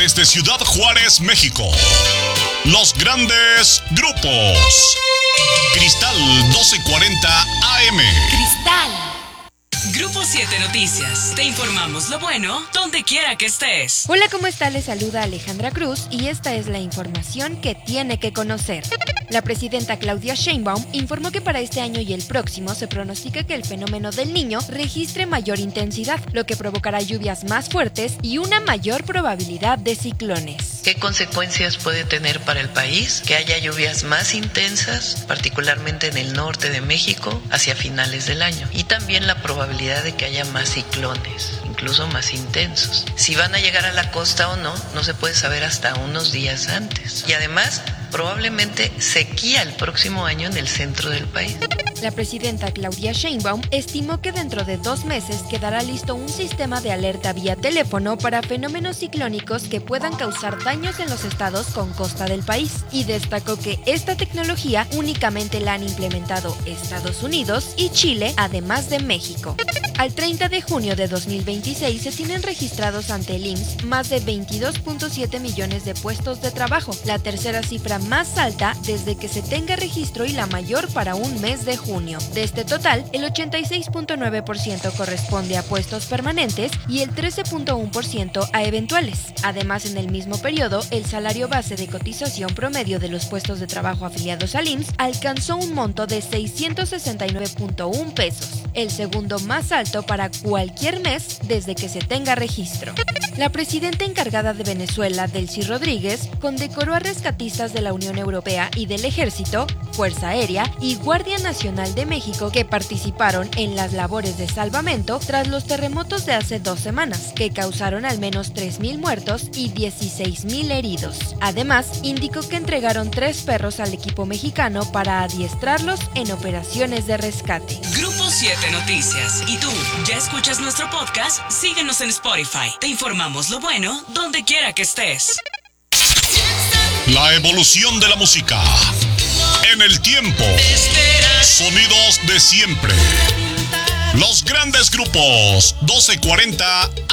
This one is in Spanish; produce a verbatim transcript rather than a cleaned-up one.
Desde Ciudad Juárez, México, los grandes grupos. Cristal doce cuarenta A M. Cristal. Grupo siete Noticias. Te informamos lo bueno donde quiera que estés. Hola, ¿cómo está? Les saluda Alejandra Cruz y esta es la información que tiene que conocer. La presidenta Claudia Sheinbaum informó que para este año y el próximo se pronostica que el fenómeno del Niño registre mayor intensidad, lo que provocará lluvias más fuertes y una mayor probabilidad de ciclones. ¿Qué consecuencias puede tener para el país? Que haya lluvias más intensas, particularmente en el norte de México, hacia finales del año. Y también la probabilidad de que haya más ciclones, incluso más intensos. Si van a llegar a la costa o no, no se puede saber hasta unos días antes. Y además, probablemente sequía el próximo año en el centro del país. La presidenta Claudia Sheinbaum estimó que dentro de dos meses quedará listo un sistema de alerta vía teléfono para fenómenos ciclónicos que puedan causar daños en los estados con costa del país, y destacó que esta tecnología únicamente la han implementado Estados Unidos y Chile, además de México. Al treinta de junio de dos mil veintiséis se tienen registrados ante el I M S S más de veintidós punto siete millones de puestos de trabajo, la tercera cifra más alta desde que se tenga registro y la mayor para un mes de junio. De este total, el ochenta y seis punto nueve por ciento corresponde a puestos permanentes y el trece punto uno por ciento a eventuales. Además, en el mismo periodo, el salario base de cotización promedio de los puestos de trabajo afiliados al I M S S alcanzó un monto de seiscientos sesenta y nueve punto uno pesos, el segundo más alto para cualquier mes desde que se tenga registro. La presidenta encargada de Venezuela, Delcy Rodríguez, condecoró a rescatistas de la Unión Europea y del Ejército, Fuerza Aérea y Guardia Nacional de México que participaron en las labores de salvamento tras los terremotos de hace dos semanas, que causaron al menos tres mil muertos y dieciséis mil heridos. Además, indicó que entregaron tres perros al equipo mexicano para adiestrarlos en operaciones de rescate. Grupo siete Noticias. ¿Y tú, ya escuchas nuestro podcast? Síguenos en Spotify. Te informamos lo bueno donde quiera que estés. La evolución de la música en el tiempo. Sonidos de siempre. Los grandes grupos doce cuarenta